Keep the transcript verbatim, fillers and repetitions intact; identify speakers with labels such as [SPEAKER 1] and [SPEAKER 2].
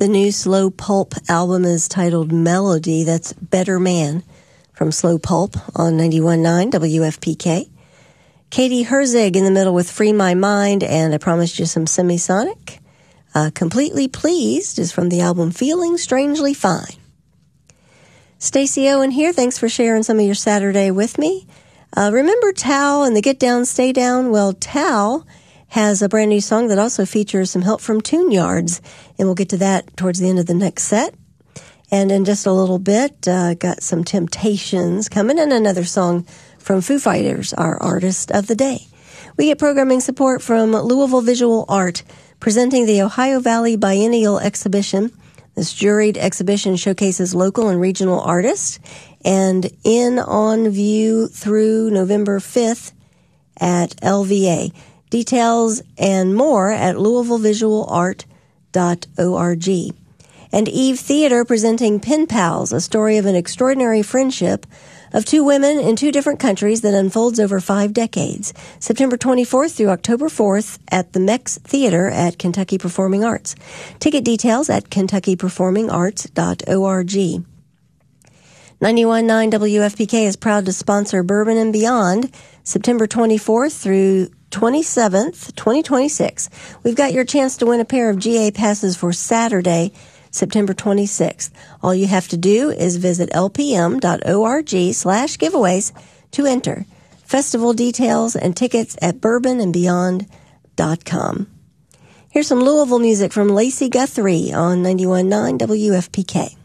[SPEAKER 1] The new Slow Pulp album is titled Melody. That's Better Man from Slow Pulp on ninety-one point nine W F P K. Katie Herzig in the middle with Free My Mind, and I promised you some Semisonic. Uh, Completely Pleased is from the album Feeling Strangely Fine. Stacey Owen here. Thanks for sharing some of your Saturday with me. Uh, remember Tal and the Get Down, Stay Down? Well, Tal has a brand new song that also features some help from Tune Yards, and we'll get to that towards the end of the next set. And in just a little bit, uh, got some Temptations coming, and another song from Foo Fighters, our artist of the day. We get programming support from Louisville Visual Art, presenting the Ohio Valley Biennial Exhibition. This juried exhibition showcases local and regional artists, and in on view through November fifth at L V A. Details and more at louisville visual art dot org. And Eve Theater presenting Pen Pals, a story of an extraordinary friendship of two women in two different countries that unfolds over five decades. September twenty-fourth through October fourth at the Mex Theater at Kentucky Performing Arts. Ticket details at kentucky performing arts dot org. ninety-one point nine W F P K is proud to sponsor Bourbon and Beyond, September twenty-fourth through twenty-seventh, twenty twenty-six. We've got your chance to win a pair of G A passes for Saturday, September twenty-sixth. All you have to do is visit lpm.org slash giveaways to enter. Festival details and tickets at bourbon and beyond dot com. Here's some Louisville music from Lacey Guthrie on ninety-one point nine W F P K.